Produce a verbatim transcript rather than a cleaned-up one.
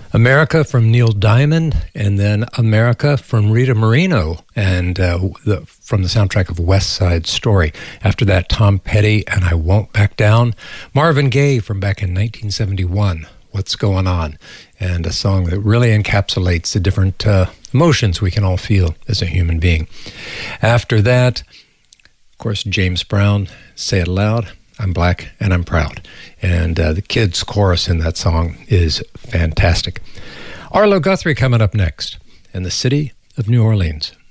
America from Neil Diamond, and then America from Rita Moreno, and uh, the, from the soundtrack of West Side Story. After that, Tom Petty and I Won't Back Down. Marvin Gaye from back in nineteen seventy-one, What's Going On, and a song that really encapsulates the different uh, emotions we can all feel as a human being. After that, of course, James Brown, Say It Loud, I'm Black and I'm Proud. And uh, the kids' chorus in that song is fantastic. Arlo Guthrie coming up next in the city of New Orleans.